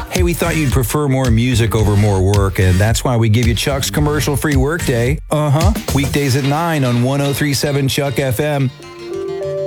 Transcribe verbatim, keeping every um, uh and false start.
Hey, we thought you'd prefer more music over more work, and that's why we give you Chuck's commercial-free workday. Uh-huh. Weekdays at nine on one oh three point seven Chuck F M.